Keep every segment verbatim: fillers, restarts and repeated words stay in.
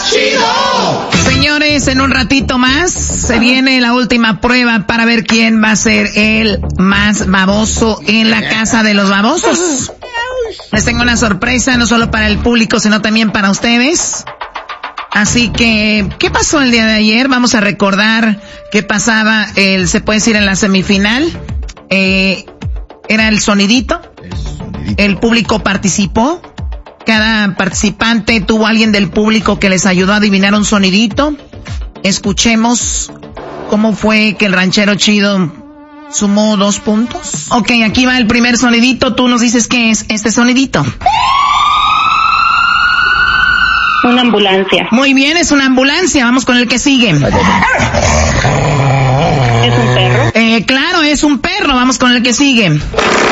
Chido. Señores, en un ratito más se viene la última prueba para ver quién va a ser el más baboso en la casa de los babosos. Les tengo una sorpresa, no solo para el público, sino también para ustedes. Así que, ¿qué pasó el día de ayer? Vamos a recordar qué pasaba, el, se puede decir, en la semifinal. Eh, era el sonidito. El sonidito. El público participó. Cada participante tuvo a alguien del público que les ayudó a adivinar un sonidito. Escuchemos cómo fue que el ranchero chido sumó dos puntos. Ok, aquí va el primer sonidito. Tú nos dices qué es este sonidito. Una ambulancia. Muy bien, es una ambulancia. Vamos con el que sigue. ¿Es un perro? Eh, claro, es un perro. Vamos con el que sigue.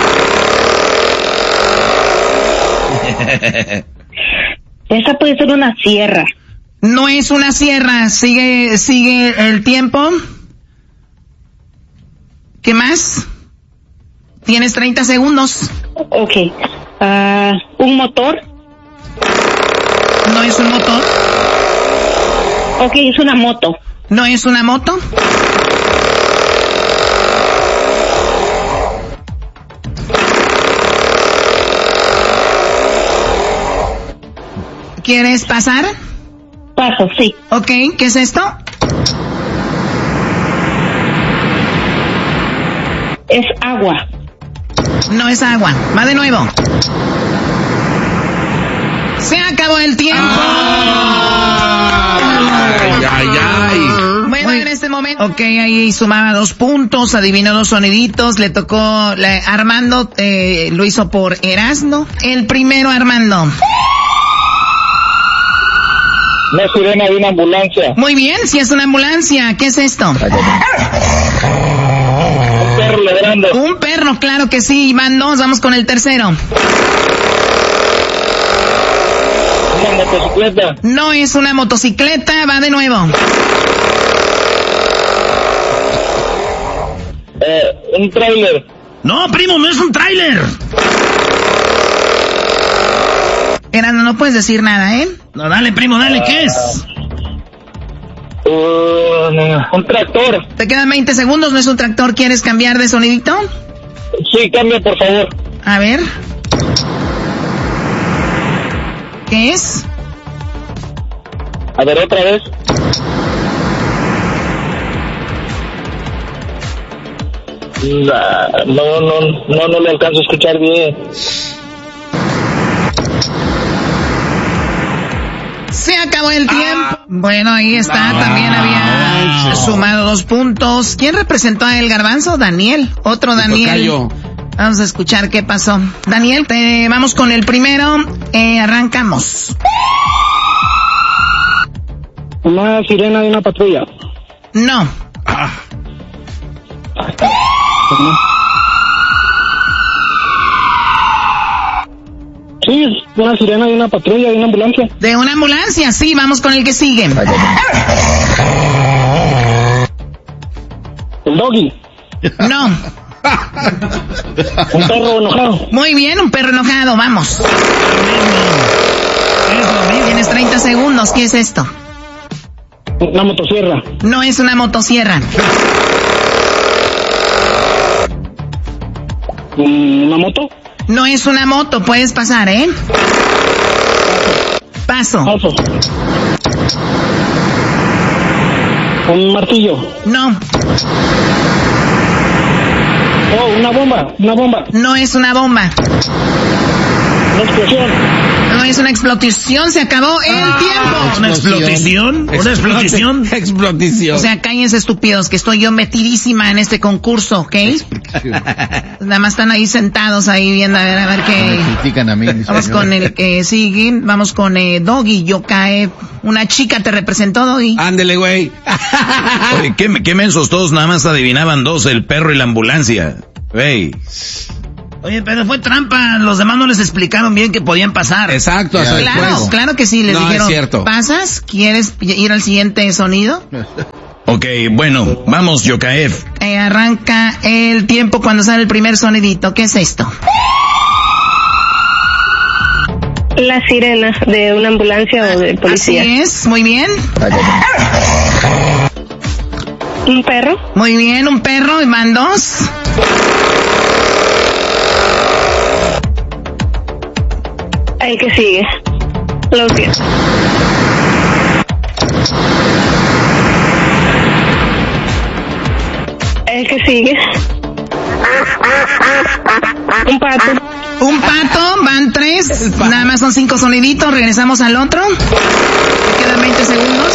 Esa puede ser una sierra. No es una sierra. Sigue, sigue el tiempo. ¿Qué más? Tienes treinta segundos. Ok. Uh, ¿Un motor? No es un motor. Ok, es una moto. No es una moto. ¿Quieres pasar? Paso, sí. Ok, ¿qué es esto? Es agua. No es agua. Va de nuevo. Se acabó el tiempo. Ay, ay, ay. Bueno, en este momento. Ok, ahí sumaba dos puntos, adivinó dos soniditos, le tocó la, Armando, eh, lo hizo por Erasmo. El primero, Armando. Una sirena de una ambulancia. Muy bien, si es una ambulancia, ¿qué es esto? Un perro ladrando. Un perro, claro que sí, van dos, vamos con el tercero. Una motocicleta. No es una motocicleta, va de nuevo. Eh, un tráiler. No, primo, no es un tráiler. Erasmo, no puedes decir nada, ¿eh? No, dale, primo, dale, ¿qué es? Uh, un tractor. Te quedan veinte segundos, no es un tractor, ¿quieres cambiar de sonidito? Sí, cambia, por favor. A ver. ¿Qué es? A ver, otra vez. Nah, no, no, no, no le alcanzo a escuchar bien. Se acabó el tiempo. Ah, bueno, ahí está, no, también había no. sumado dos puntos. ¿Quién representó a El Garbanzo? Daniel, otro Daniel. Vamos a escuchar qué pasó. Daniel, eh, vamos con el primero, eh, arrancamos. Una sirena de una patrulla. No. Ah. Sí, es una sirena de una patrulla, de una ambulancia. De una ambulancia, sí, vamos con el que sigue. El doggy. No. Un perro enojado. Muy bien, un perro enojado, vamos. Tienes treinta segundos, ¿qué es esto? Una motosierra. No es una motosierra. ¿Una moto? No es una moto, puedes pasar, ¿eh? Paso. Paso. Un martillo. No. Oh, una bomba, una bomba. No es una bomba. Una explosión. No es una explosión, se acabó el ah, tiempo. ¿Una explosión? ¿Una explosión? Explosión. O sea, cállense estúpidos, que estoy yo metidísima en este concurso, ¿ok? Nada más están ahí sentados ahí viendo a ver, a ver qué. Me critican a mí. Vamos con el que sigue, vamos con eh, Doggy, Yokae. Una chica te representó, Doggy. Ándele, güey. Oye, qué, qué mensos todos, nada más adivinaban dos, el perro y la ambulancia. Güey. Oye, pero fue trampa, los demás no les explicaron bien que podían pasar. Exacto, hasta Claro, después. claro que sí, les No, dijeron, es cierto. ¿pasas? ¿Quieres ir al siguiente sonido? Ok, bueno, vamos, Yokaev. Eh, arranca el tiempo cuando sale el primer sonidito. ¿Qué es esto? La sirena de una ambulancia o de policía. Así es, muy bien. ¿Un perro? Muy bien, un perro, y van dos. El que sigue. Los diez. El que sigue. Un pato. Un pato, van tres. Nada más son cinco soniditos. Regresamos al otro. Me quedan veinte segundos.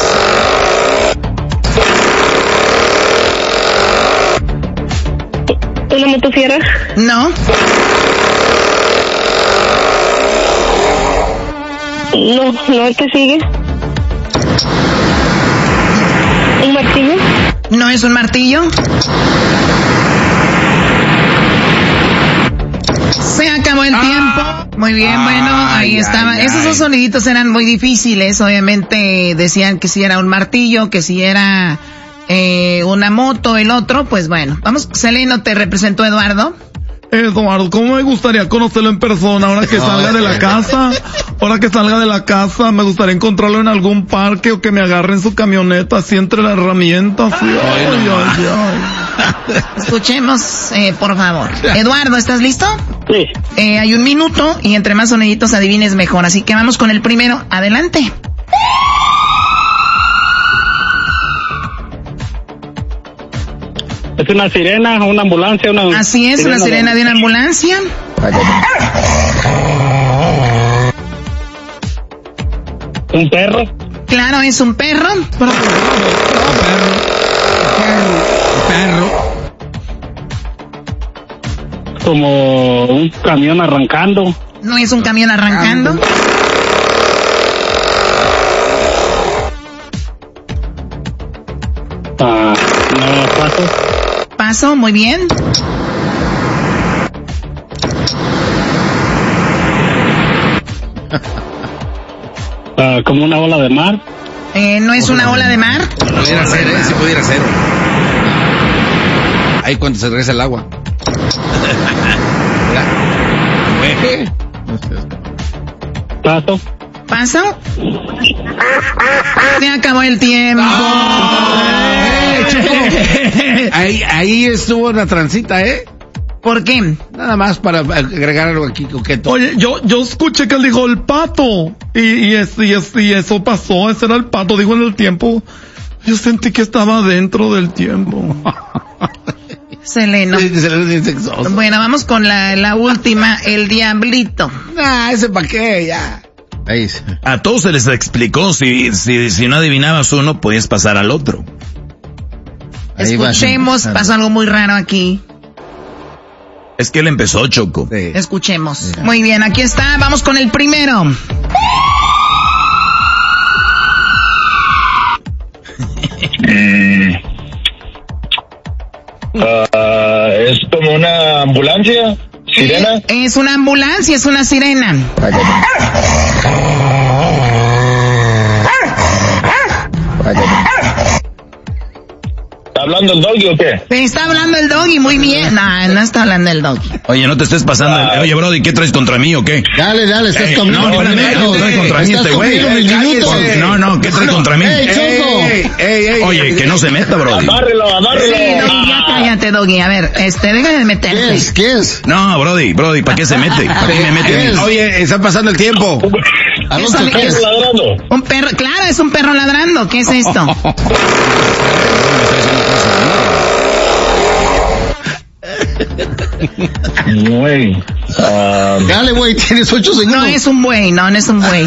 ¿Una motosierra? No. No, no, el que sigue. ¿Un martillo? No es un martillo. Se acabó el ah. tiempo. Muy bien, ah, bueno, ahí ay, estaba. Ay, Esos dos soniditos eran muy difíciles. Obviamente decían que si era un martillo, que si era eh, una moto, el otro. Pues bueno, vamos. Seleno, te representó Eduardo. Eduardo, ¿cómo me gustaría conocerlo en persona ahora que salga de la casa? Ahora que salga de la casa, me gustaría encontrarlo en algún parque o que me agarre en su camioneta, así entre las herramientas. Ay, ay, ay, ay. Escuchemos, eh, por favor. Eduardo, ¿estás listo? Sí. Eh, hay un minuto y entre más soniditos adivines mejor. Así que vamos con el primero. Adelante. Es una sirena, una ambulancia, una... Así es, sirena una sirena de, de una ambulancia. ¿Un perro? Claro, es un perro. Perro. Perro. Perro. Como un camión arrancando. No es un camión arrancando. Ah, no, paso. Paso, muy bien. Uh, como una ola de mar. Eh, no es una ola de mar. Pudiera ser, eh, si pudiera ser. Ahí cuando se regresa el agua. Paso. ¿Paso? Se acabó el tiempo. ahí, ahí estuvo una transita, ¿eh? ¿Por qué? Nada más para agregar algo aquí coqueto. Oye, yo, yo escuché que él dijo el pato. Y, y, es, y, es, y eso pasó, ese era el pato, dijo en el tiempo. Yo sentí que estaba dentro del tiempo. Seleno. Sí, Seleno es sexoso. Bueno, vamos con la, la última, el diablito. Ah, ese pa' qué, ya. Ahí. A todos se les explicó, si, si, si no adivinabas uno, podías pasar al otro. Ahí Escuchemos, va, pasó algo muy raro aquí. Es que él empezó, Choco. Sí. Escuchemos. Sí. Muy bien, aquí está, vamos con el primero. Mm. Uh, es como una ambulancia, sirena. Es, es una ambulancia, es una sirena. ¿Está hablando el doggy o qué? Está hablando el doggy, muy bien. No, no está hablando el doggy. Oye, no te estés pasando. Ah. Oye, Brody, ¿qué traes contra mí o qué? Dale, dale, estás eh, conmigo. No, espérame, ¿qué traes contra mí este güey? No, no, ¿qué traes contra mí? Ey, Choco. Ey, ey, ey, Oye, ey, que no se meta, Brody. Amárrelo, amárrelo. Sí, doggy, ya cállate, doggy. A ver, este, deja de meterte. ¿Qué es? ¿Qué es? No, Brody, Brody, ¿para qué se mete? ¿Para qué me mete? Oye, está pasando el tiempo. ¿Un perro ladrando? Un perro, claro, es un perro ladrando. ¿Qué es esto? Güey. Um... Dale, güey, tienes ocho segundos. No es un buey, no, no es un buey.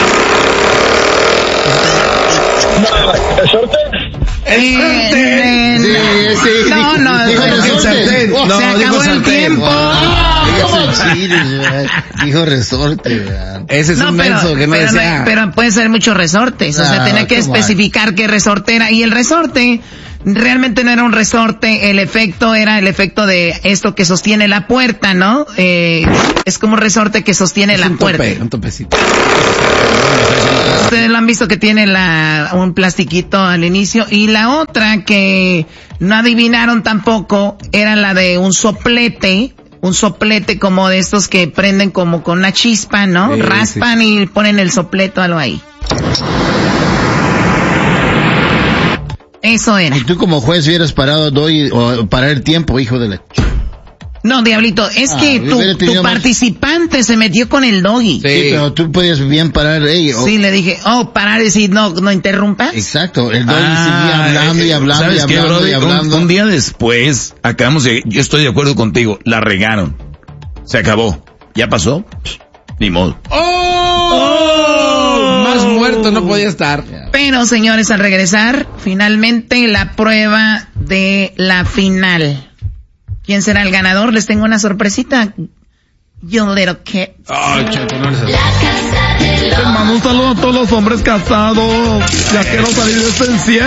¿Resorte? Eh, eh, sí, sí. No, no, dijo resorte. No, se acabó el tiempo. Dijo resorte. Ese es no, un pero, menso que no pero, desea. pero puede ser muchos resortes. O sea, no, tenía que especificar on. qué resorte era. Y el resorte realmente no era un resorte. El efecto era el efecto de esto que sostiene la puerta, ¿no? Eh, es como un resorte que sostiene es la un puerta. Tope, un topecito. Ustedes lo han visto que tiene la, un plastiquito al inicio. Y la otra que no adivinaron tampoco era la de un soplete un soplete como de estos que prenden como con una chispa, ¿no? Sí, Raspan sí. y ponen el sopleto, algo ahí. Eso era. Y tú como juez hubieras parado doy o parar el tiempo, hijo de la... No, Diablito, es Ah, que tu, hubiera tu tenido más- participante se metió con el doggy. Sí. Sí, pero tú podías bien parar, ey, o- Sí, le dije, oh, parar y decir, no, no interrumpas. Exacto, el doggy Ah, seguía hablando y eh, hablando y ¿sabes qué, hablando Brody? y Un- hablando. Un, día después, acabamos de, yo estoy de acuerdo contigo, la regaron. Se acabó. ¿Ya pasó? Ni modo. ¡Oh! Más muerto no podía estar. Pero, señores, al regresar, finalmente la prueba de la final. ¿Quién será el ganador? Les tengo una sorpresita. You little kid. Ay, Choco, no les hagas. Te mando un saludo a todos los hombres casados. Ya quiero salir de este encierro.